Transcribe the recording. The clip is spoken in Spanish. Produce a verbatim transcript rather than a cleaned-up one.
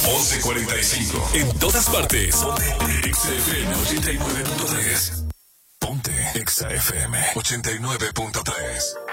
once cuarenta y cinco. En todas partes. Ponte Exa F M ochenta y nueve punto tres. Ponte Exa F M ochenta y nueve punto tres.